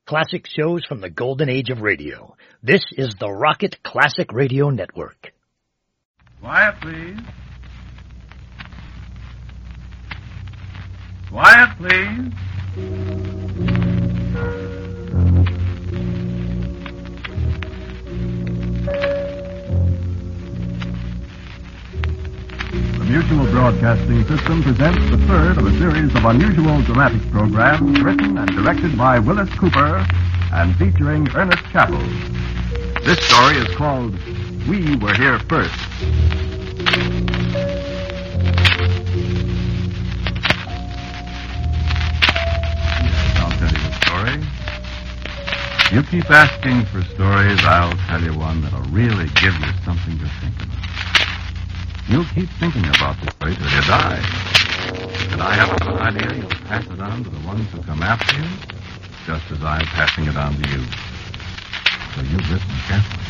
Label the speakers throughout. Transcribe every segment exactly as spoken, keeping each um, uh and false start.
Speaker 1: Classic shows from the golden age of radio. This is the Rocket Classic Radio Network.
Speaker 2: Quiet, please. Quiet, please.
Speaker 3: The Mutual Broadcasting System presents the third of a series of unusual dramatic programs written and directed by Willis Cooper and featuring Ernest Chappell. This story is called We Were Here First.
Speaker 2: Yes, I'll tell you a story. You keep asking for stories, I'll tell you one that'll really give you something to think about. You'll keep thinking about the story till you die. And I have an idea you'll pass it on to the ones who come after you, just as I'm passing it on to you. So you listen carefully.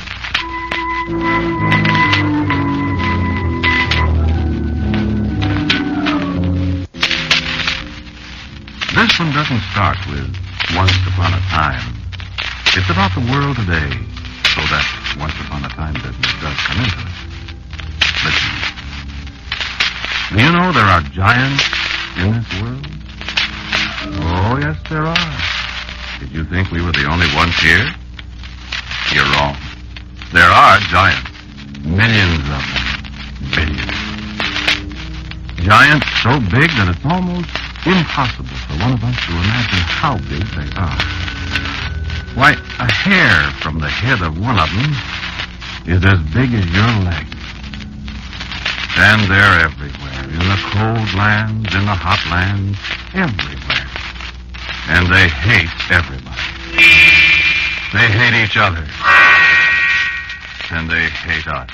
Speaker 2: This one doesn't start with once upon a time. It's about the world today, so that once upon a time business does come into it. Listen. Do you know there are giants in this world? Oh, yes, there are. Did you think we were the only ones here? You're wrong. There are giants. Millions of them. Billions. Giants so big that it's almost impossible for one of us to imagine how big they are. Why, a hair from the head of one of them is as big as your leg. And they're everywhere, in the cold lands, in the hot lands, everywhere. And they hate everybody. They hate each other. And they hate us.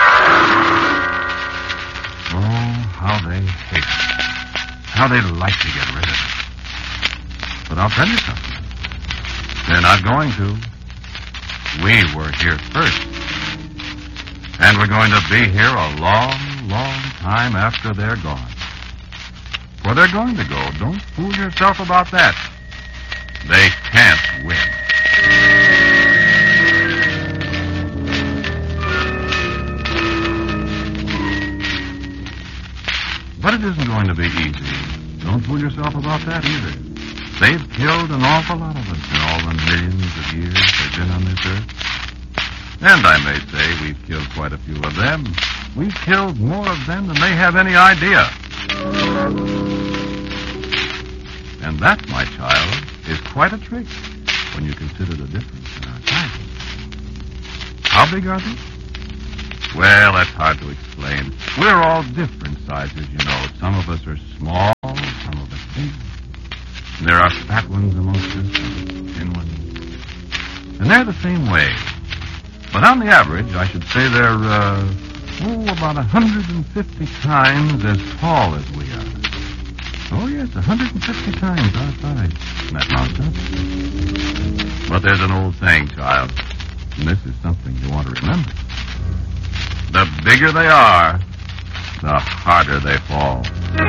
Speaker 2: Oh, how they hate us. How they'd like to get rid of us. But I'll tell you something. They're not going to. We were here first. And we're going to be here a long, long time after they're gone. Where they're going to go, don't fool yourself about that. They can't win. But it isn't going to be easy. Don't fool yourself about that either. They've killed an awful lot of us in all the millions of years they've been on this earth. And I may say we've killed quite a few of them. We've killed more of them than they have any idea. And that, my child, is quite a trick when you consider the difference in our sizes. How big are they? Well, that's hard to explain. We're all different sizes, you know. Some of us are small, some of us big. And there are fat ones amongst us, and thin ones. And they're the same way. But on the average, I should say they're, uh, oh, about one hundred fifty times as tall as we are. Oh, yes, one hundred fifty times our size. Isn't that nonsense? But there's an old saying, child, and this is something you want to remember. The bigger they are, the harder they fall.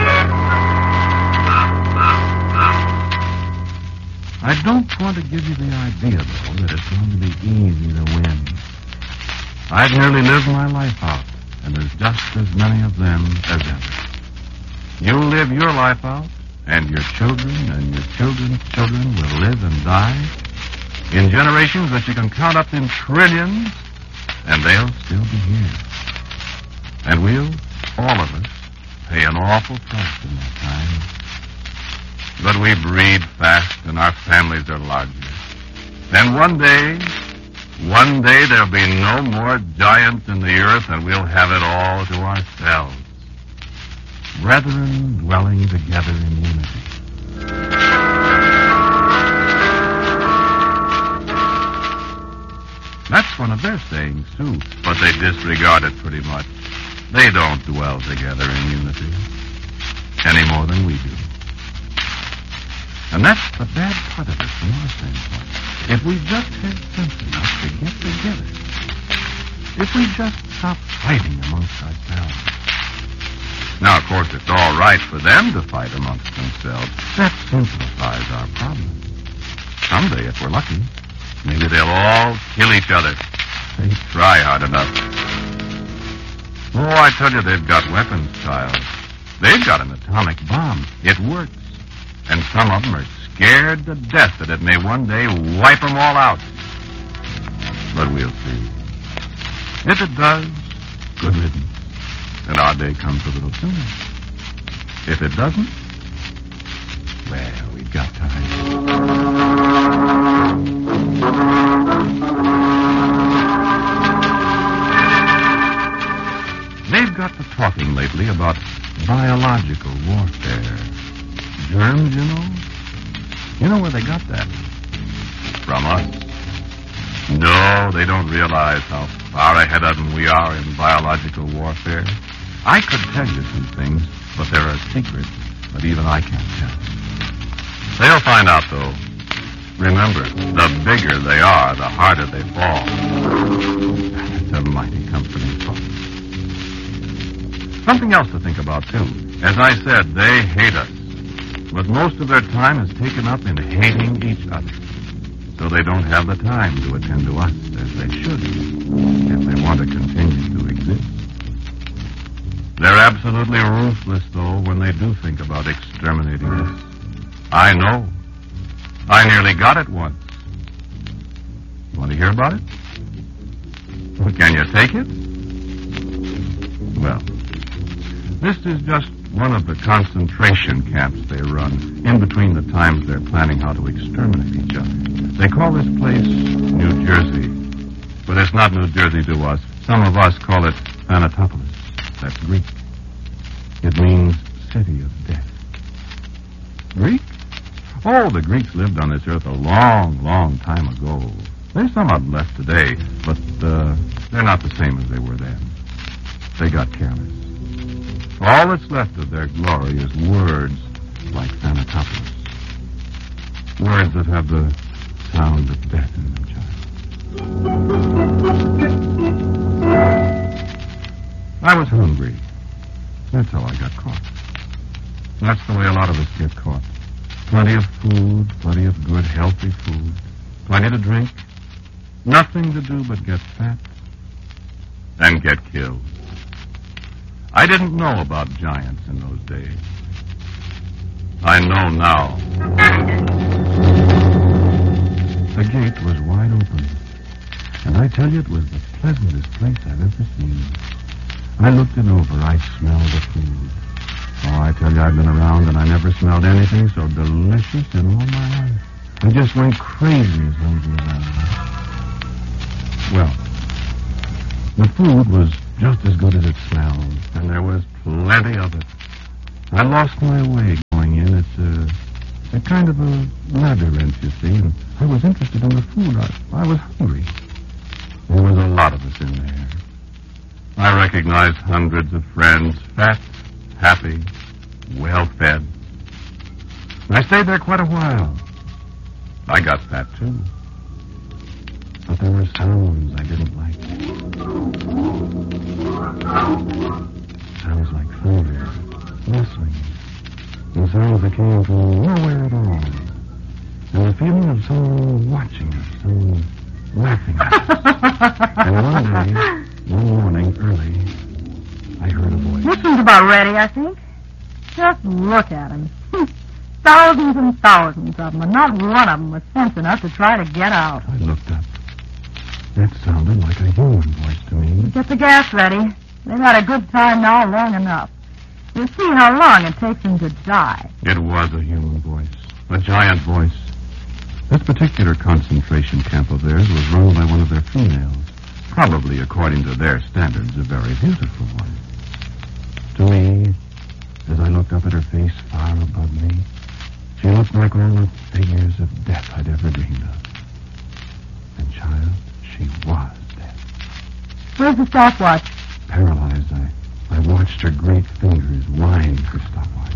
Speaker 2: I don't want to give you the idea, though, that it's going to be easy to win. I've nearly lived my life out, and there's just as many of them as ever. You'll live your life out, and your children and your children's children will live and die in generations that you can count up in trillions, and they'll still be here. And we'll, all of us, pay an awful price in that time. But we breed fast, and our families are larger. And one day, one day there'll be no more giants in the earth, and we'll have it all to ourselves. Brethren dwelling together in unity. That's one of their sayings, too, but they disregard it pretty much. They don't dwell together in unity any more than we do. And that's the bad part of it from our standpoint. If we just had sense enough to get together, if we just stopped fighting amongst ourselves. Now, of course, it's all right for them to fight amongst themselves. That simplifies our problem. Someday, if we're lucky, maybe they'll all kill each other. They try hard enough. Oh, I tell you, they've got weapons, child. They've got an atomic bomb. It works. And some of them are scared to death that it may one day wipe them all out. But we'll see. If it does, good riddance. And our day comes a little sooner. If it doesn't, well, we've got time. They've got to talking lately about biological warfare. Germs, you know? You know where they got that? From us. No, they don't realize how far ahead of them we are in biological warfare. I could tell you some things, but there are secrets that even I can't tell. They'll find out, though. Remember, the bigger they are, the harder they fall. It's a mighty comforting thought. Something else to think about, too. As I said, they hate us. But most of their time is taken up in hating each other. So they don't have the time to attend to us as they should if they want to continue to exist. They're absolutely ruthless, though, when they do think about exterminating us. I know. I nearly got it once. You want to hear about it? Well, can you take it? Well, this is just one of the concentration camps they run in between the times they're planning how to exterminate each other. They call this place New Jersey. But it's not New Jersey to us. Some of us call it Thanatopolis. That's Greek. It means city of death. Greek? Oh, the Greeks lived on this earth a long, long time ago. There's some of them left today, but uh, they're not the same as they were then. They got careless. All that's left of their glory is words like Thanatopolis. Words that have the sound of death in them, child. I was hungry. That's how I got caught. That's the way a lot of us get caught. Plenty of food, plenty of good, healthy food, plenty to drink, nothing to do but get fat and get killed. I didn't know about giants in those days. I know now. The gate was wide open, and I tell you, it was the pleasantest place I've ever seen. I looked it over. I smelled the food. Oh, I tell you, I've been around, and I never smelled anything so delicious in all my life. I just went crazy as hungry as I was. Well, the food was just as good as it smelled, and there was plenty of it. I lost my way going in. It's a, a kind of a labyrinth, you see, and I was interested in the food. I, I was hungry. There was a lot of us in there. I recognized hundreds of friends, fat, happy, well-fed. I stayed there quite a while. I got fat, too. But there were sounds I didn't like. Sounds like thunder, rustling, and sounds that came from nowhere at all. And the feeling of someone watching us, someone laughing at us. And one day, one morning, early, I heard a voice.
Speaker 4: This one's about ready, I think. Just look at him. Thousands and thousands of them, and not one of them was sense enough to try to get out.
Speaker 3: I looked up. That sounded like a human voice to me.
Speaker 4: Get the gas ready. They've had a good time now long enough. You'll see how long it takes them to die.
Speaker 2: It was a human voice. A giant voice.
Speaker 3: This particular concentration camp of theirs was run by one of their females. Probably, according to their standards, a very beautiful one. To me, as I looked up at her face far above me, she looked like all the figures of death I'd ever dreamed of. And, child, she was death.
Speaker 4: Where's the stopwatch?
Speaker 3: Paralyzed, I, I watched her great fingers wind her stopwatch.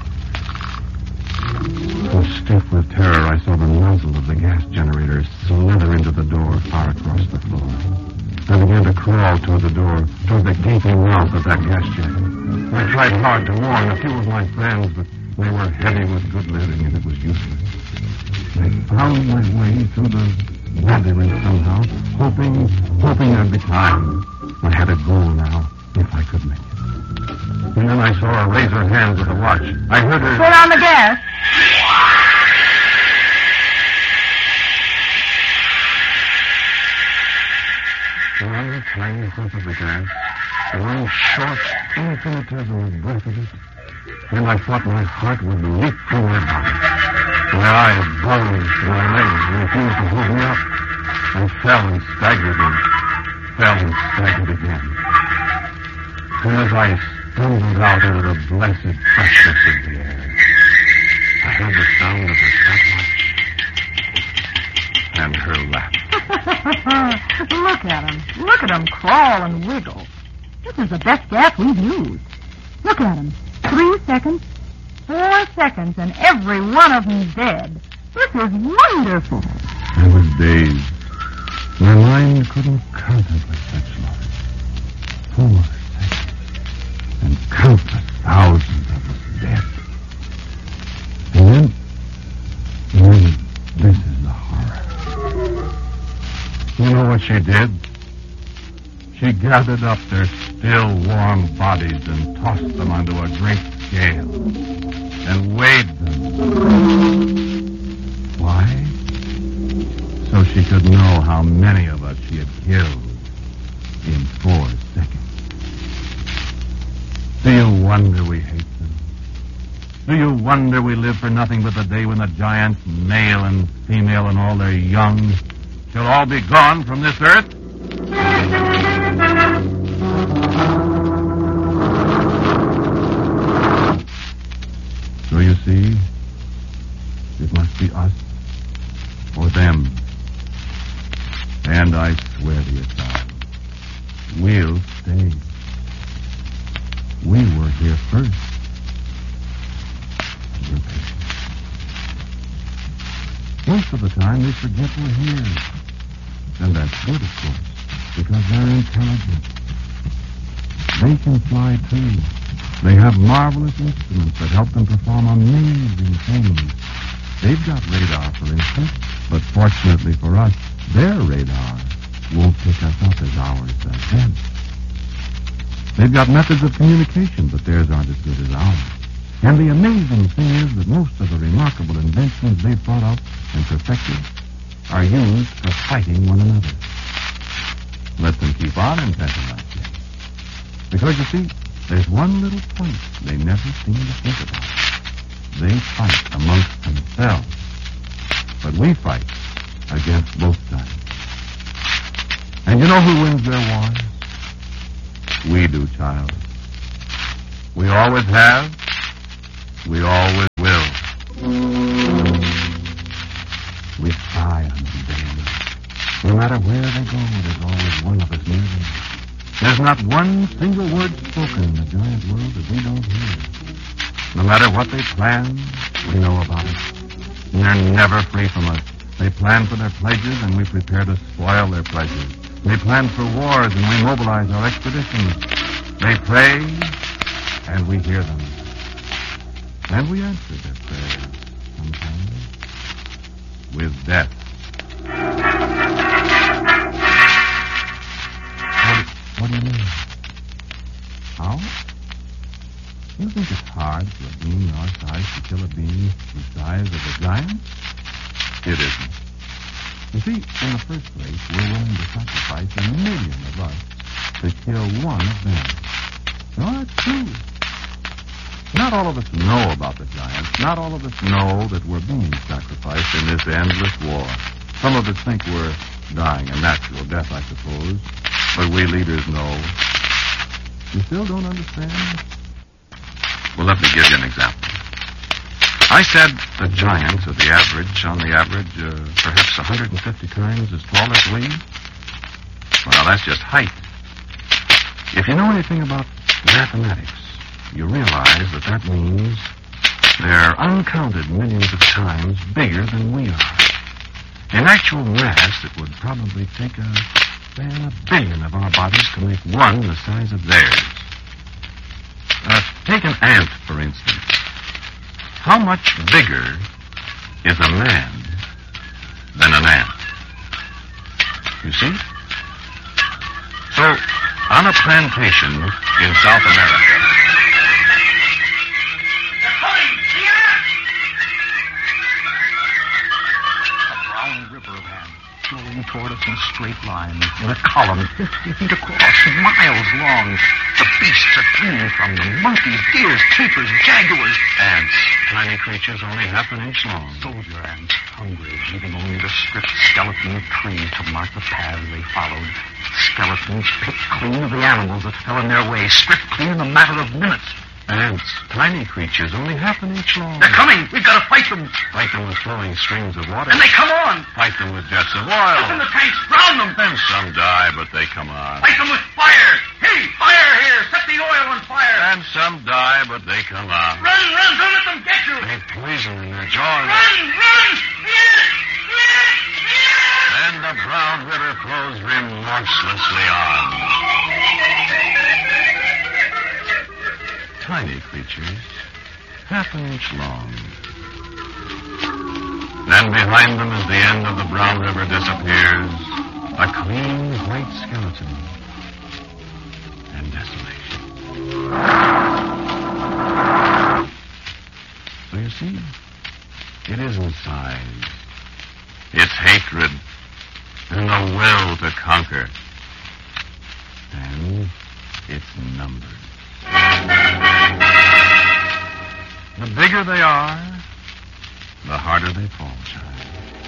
Speaker 3: So stiff with terror, I saw the nozzle of the gas generator slither into the door far across the floor. I began to crawl toward the door, toward the gaping mouth of that gas jet. I tried hard to warn a few of my friends, but they were heavy with good living, and it was useless. I
Speaker 2: found my way through the labyrinth somehow, hoping, hoping there'd be time. I had a goal now, if I could make it. And then I saw her raise her hand with the watch. I heard her...
Speaker 4: Put on the gas.
Speaker 2: One tiny whiff of the gas, one short, infinitesimal breath of it, and I thought my heart would leap through my body. My eyes bulged and my legs refused to hold me up. I fell and staggered and fell and staggered again. And as I stumbled out into the blessed freshness of the air, I heard the sound of her stopwatch and her laugh.
Speaker 4: Look at him. Look at him crawl and wiggle. This is the best gas we've used. Look at him. Three seconds, four seconds, and every one of them dead. This is wonderful.
Speaker 2: I was dazed. My mind couldn't contemplate such love. Four seconds, and countless thousands of us dead. And then, and then, this is the horror. You know what she did? She gathered up their still warm bodies and tossed them onto a great scale and weighed them. Why? So she could know how many of us she had killed in four seconds. Do you wonder we hate them? Do you wonder we live for nothing but the day when the giants, male and female and all their young, shall all be gone from this earth? So you see, it must be us or them. And I swear to you, child, we'll stay. We were here first. We're patient. Most of the time, they forget we're here. And that's good, of course, because they're intelligent. They can fly, too. They have marvelous instruments that help them perform amazing things. They've got radar, for instance, but fortunately for us, their radar won't pick us up as ours does them. They've got methods of communication, but theirs aren't as good as ours. And the amazing thing is that most of the remarkable inventions they've thought up and perfected are used for fighting one another. Let them keep on inventing like this. Because, you see, there's one little point they never seem to think about. They fight amongst themselves. But we fight against both sides. And you know who wins their wars? We do, child. We always have. We always will. We spy on them daily. No matter where they go, there's always one of us near them. There's not one single word spoken in the giant world that we don't hear. No matter what they plan, we know about it. And they're never free from us. They plan for their pleasures, and we prepare to spoil their pleasures. They plan for wars, and we mobilize our expeditions. They pray, and we hear them. And we answer their prayers sometimes with death. What, what do you mean? How? You think it's hard for a being our size to kill a being the size of a giant? It isn't. You see, in the first place, we're willing to sacrifice a million of us to kill one of them. No, that's true. Not all of us know about the giants. Not all of us know that we're being sacrificed in this endless war. Some of us think we're dying a natural death, I suppose. But we leaders know. You still don't understand? Well, let me give you an example. I said the giants are the average, on the average, uh, perhaps one hundred fifty times as tall as we. Well, that's just height. If you know anything about mathematics, you realize that that means they're uncounted millions of times bigger than we are. In actual mass, it would probably take a, say, a billion of our bodies to make one the size of theirs. Uh, take an ant, for instance. How much bigger is a man see? So, on a plantation in South America...
Speaker 5: They're coming! Here!
Speaker 6: A brown river of ants flowing toward us in a straight line, in a column fifty feet across, miles long. The beasts are fleeing from them. Monkeys, deers, tapers, jaguars.
Speaker 2: Ants. Tiny creatures only half an inch long.
Speaker 6: Soldier ants, hungry, leaving only the stripped skeleton of trees to mark the paths they followed. Skeletons picked clean of the animals that fell in their way, stripped clean in a matter of minutes.
Speaker 2: Ants. Tiny creatures only half an inch long.
Speaker 6: They're coming! We've got to fight them!
Speaker 2: Fight them with flowing streams of water.
Speaker 6: And they come on!
Speaker 2: Fight them with jets of oil.
Speaker 6: Open the tanks! Drown them!
Speaker 2: And some die, but they come on.
Speaker 6: Fight them with fire! Hey, fire here! Set the oil on fire!
Speaker 2: And some die, but they come on.
Speaker 6: Run, run! Don't let them get you!
Speaker 2: They poison in their jaws.
Speaker 6: Run, run! Yes! Yes! Yes!
Speaker 2: Then the brown river flows remorselessly on. Tiny creatures, half an inch long. Then behind them, as the end of the brown river disappears, a clean white skeleton and desolation. So you see, it isn't size. It's hatred and the will to conquer. And it's numbers. The bigger they are, the harder they fall, child.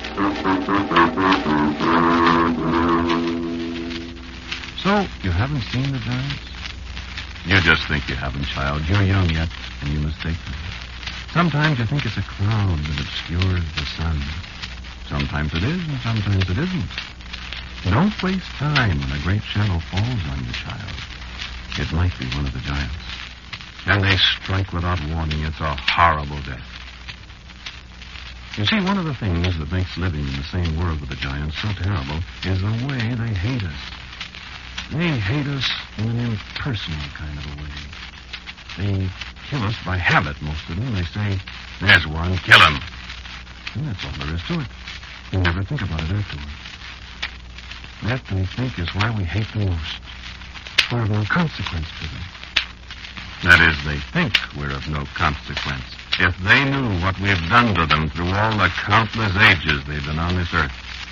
Speaker 2: So, you haven't seen the giants? You just think you haven't, child. You're young yet, and you mistake them. Sometimes you think it's a cloud that obscures the sun. Sometimes it is, and sometimes it isn't. Don't waste time when a great shadow falls on you, child. It might be one of the giants. And they strike without warning. It's a horrible death. You see, one of the things that makes living in the same world with the giants so terrible is the way they hate us. They hate us in an impersonal kind of a way. They kill us by habit, most of them. They say, there's one, kill him. And that's all there is to it. You never think about it afterward. That, they think, is why we hate them most. We're of no consequence to them. That is, they think we're of no consequence. If they knew what we've done to them through all the countless ages they've been on this earth.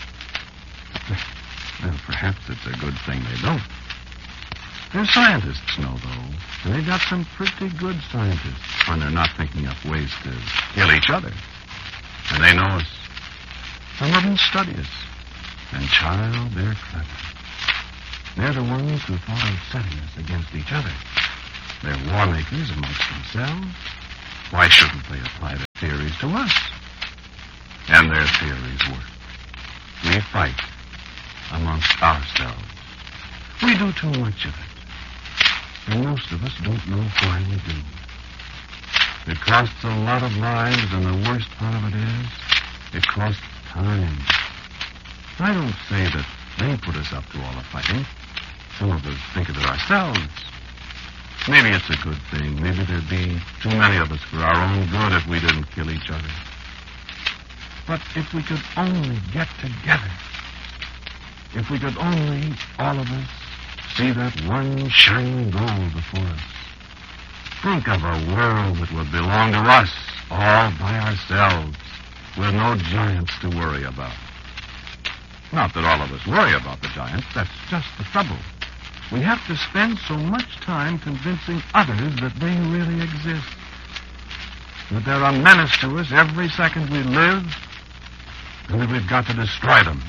Speaker 2: Well, perhaps it's a good thing they don't. Their scientists know, though. And they've got some pretty good scientists when they're not thinking up ways to kill each other. And they know us. Some of them study us. And, child, they're clever. They're the ones who thought of setting us against each other. They're war makers amongst themselves. Why shouldn't they apply their theories to us? And their theories work. We fight amongst ourselves. We do too much of it. And most of us don't know why we do. It costs a lot of lives, and the worst part of it is, it costs time. I don't say that they put us up to all the fighting. Some of us think of it ourselves. Maybe it's a good thing. Maybe there'd be too many of us for our own good if we didn't kill each other. But if we could only get together, if we could only, all of us, see that one shining goal before us, think of a world that would belong to us all by ourselves, with no giants to worry about. Not that all of us worry about the giants. That's just the trouble. We have to spend so much time convincing others that they really exist. That they're a menace to us every second we live, and that we've got to destroy them.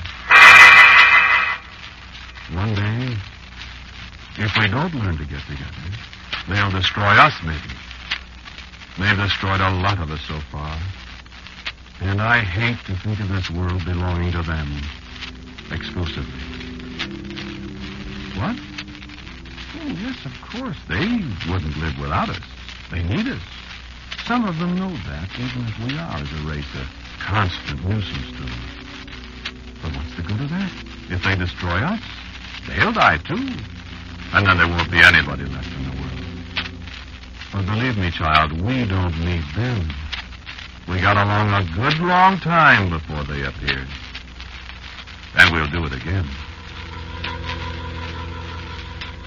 Speaker 2: One day, if we don't learn to get together, they'll destroy us, maybe. They've destroyed a lot of us so far. And I hate to think of this world belonging to them exclusively. What? Oh, yes, of course. They wouldn't live without us. They need us. Some of them know that, even if we are, as a race, a constant nuisance to them. But what's the good of that? If they destroy us, they'll die, too. And then there won't be anybody left in the world. But believe me, child, we don't need them. We got along a good long time before they appeared. And we'll do it again.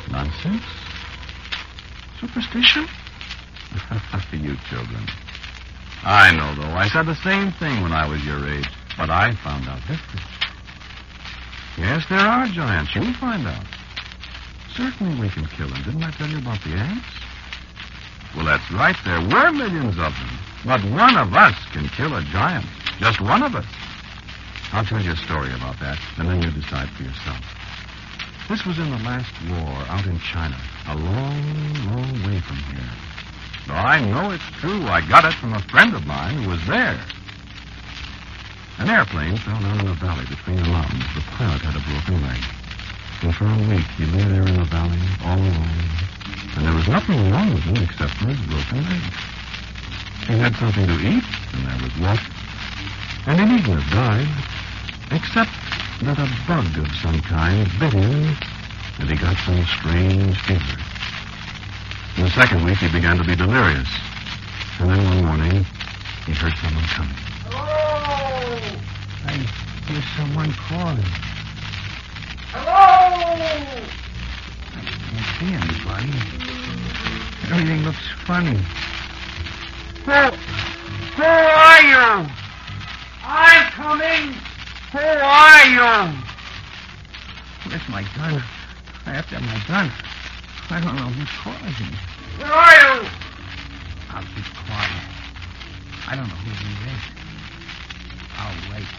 Speaker 2: Nonsense.
Speaker 6: Superstition?
Speaker 2: You children. I know, though. I said the same thing when I was your age, but I found out different. Yes, there are giants. You'll find out. Certainly we can kill them. Didn't I tell you about the ants? Well, that's right. There were millions of them. But one of us can kill a giant. Just one of us. I'll tell you a story about that, and then you decide for yourself. This was in the last war out in China, a long, long way from here. So I know it's true. I got it from a friend of mine who was there. An airplane fell down in a valley between the mountains. The pilot had a broken leg. And for a week, he lay there in the valley all alone. And there was nothing wrong with him except for his broken leg. He had something to eat, and there was water. And he needn't have died, except that a bug of some kind bit him, and he got some strange fever. In the second week, he began to be delirious. And then one morning, he heard someone coming.
Speaker 6: Hello!
Speaker 2: I hear someone calling.
Speaker 6: Hello!
Speaker 2: I can't see anybody. Everything looks funny.
Speaker 6: Who, who are you? I'm coming. Who are you?
Speaker 2: Where's my gun? I have to have my gun. I don't know who's calling me.
Speaker 6: Where are you?
Speaker 2: I'll be quiet. I don't know who he is. I'll wait.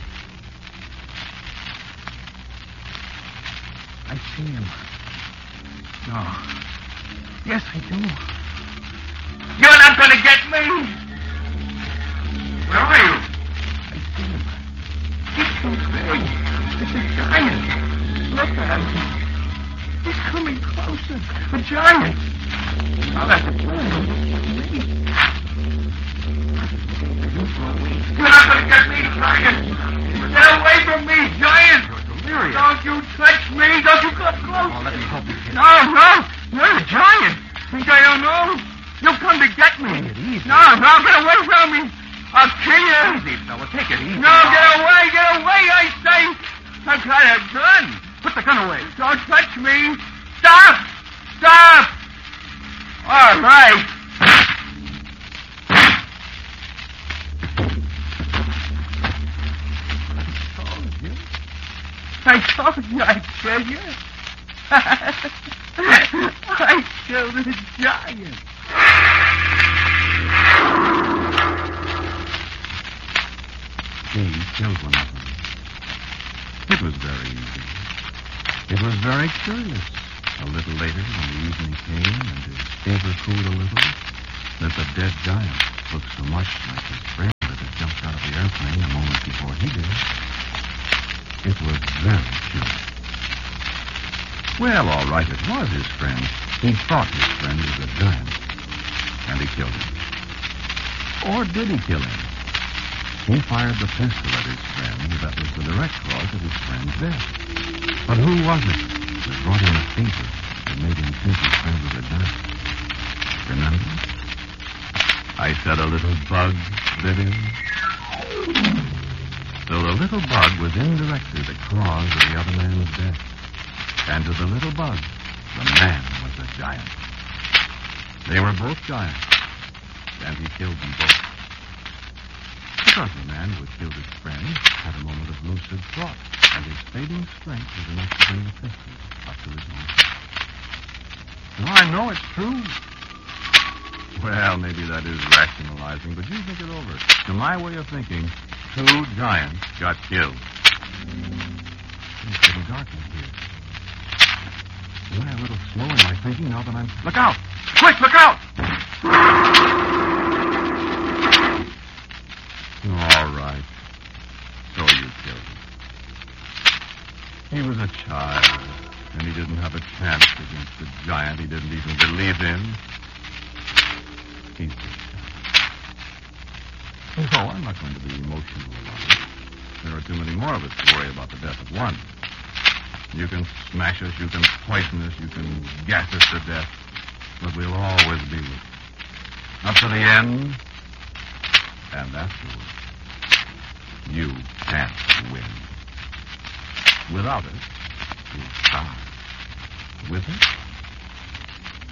Speaker 2: I see him. No. Yes, I do.
Speaker 6: You're not going to get me. Where are you?
Speaker 2: I see him. He's so big. It's a giant. Look at him. He's coming closer. A giant. I'll have to kill him.
Speaker 6: You're not going to get me, giant. Get away from me, giant.
Speaker 2: You're delirious.
Speaker 6: Don't you touch me. Don't you come close.
Speaker 2: Oh, let me help you, kid.
Speaker 6: No, no. You're a giant. Think I don't know? You'll come to get me.
Speaker 2: Take it easy.
Speaker 6: No, no, get away from me. I'll kill you.
Speaker 2: Easy, fella. Take it easy.
Speaker 6: No, get away, get away, I say. I've got a gun.
Speaker 2: Put the gun away.
Speaker 6: Don't touch me. Stop. Stop. All right. I told you I'd kill you. I killed a giant.
Speaker 2: He killed one of them. It was very easy. It was very curious. A little later, when the evening came and his fever cooled a little, that the dead giant looked so much like his friend that had jumped out of the airplane a moment before he did. It was very curious. Well, all right, it was his friend. He thought his friend was a giant, and he killed him. Or did he kill him? He fired the pistol at his friend that was the direct cause of his friend's death. But who was it that brought him a fever that made him think his friend was a giant? Remember? I said a little bug bit him. So the little bug was indirectly the cause of the other man's death. And to the little bug, the man was a giant. They were both giants, and he killed them both. Because the man who had killed his friend had a moment of lucid thought, and his fading strength was enough to bring the pistol up to his mouth. Now, I know it's true. Well, maybe that is rationalizing, but you think it over. To my way of thinking, two giants got killed. It's getting dark in here. Am I a little slow in my thinking now that I'm... Look out! Quick, look out! All right. So you killed him. He was a child, and he didn't have a chance against the giant he didn't even believe in. He's just... No, I'm not going to be emotional about it. There are too many more of us to worry about the death of one. You can smash us, you can poison us, you can gas us to death, but we'll always be with you. Up to the end, and afterwards. You can't win. Without it, you'll die. With it,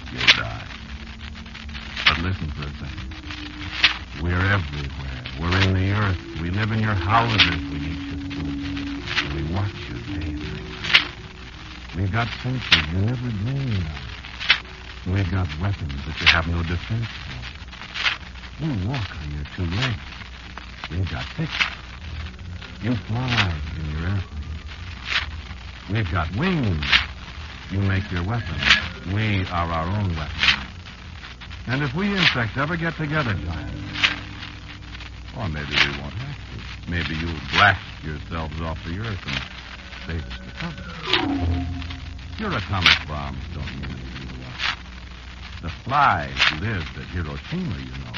Speaker 2: you'll die. But listen for a second. We're everywhere. We're in the earth. We live in your houses. We eat your food. And we watch you day and night. We've got senses you never dreamed of. We've got weapons that you have no defense for. You walk on your two legs. We've got picks. You fly in your airplane. We've got wings. You make your weapons. We are our own weapons. And if we insects ever get together, Giant, or maybe we won't have to. Maybe you'll blast yourselves off the earth and save us the trouble. Your atomic bombs don't mean anything to us. The flies lived at Hiroshima, you know.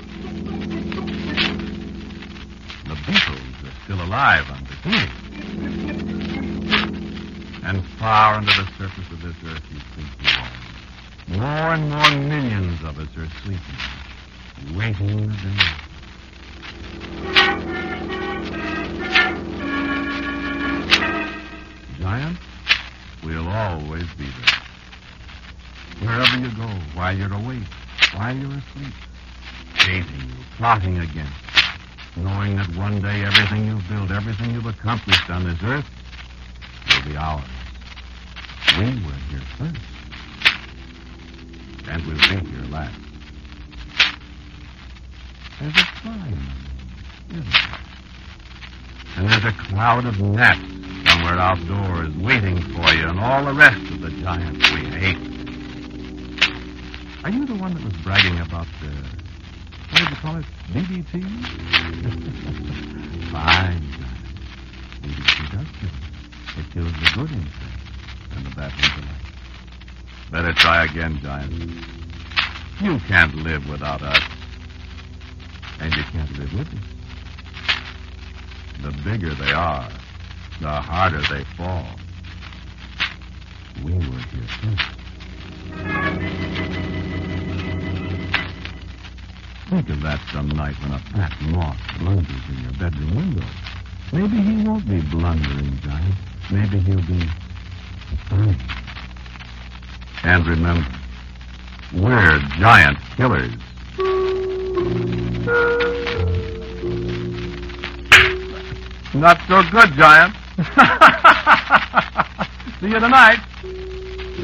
Speaker 2: The beetles are still alive on Bikini. And far under the surface of this earth you think you are. More and more millions of us are sleeping, waiting the day. Giant, we'll always be there. Wherever you go, while you're awake, while you're asleep, chasing you, plotting against you, knowing that one day everything you've built, everything you've accomplished on this earth will be ours. We were here first, and we'll be here last. There's a flying, isn't there? And there's a cloud of gnats somewhere outdoors waiting for you and all the rest of the giants we hate. Are you the one that was bragging about the, what did you call it, D D T? Fine, giant. D D T does kill. It kills the good insects and the bad ones alike. Better try again, Giant. You can't live without us. And you can't live with us. The bigger they are, the harder they fall. We were here first. Think of that some night when a fat moth blunders in your bedroom window. Maybe he won't be blundering, Giant. Maybe he'll be funny. And remember, we're giant killers. Not so good, Giant. See you tonight.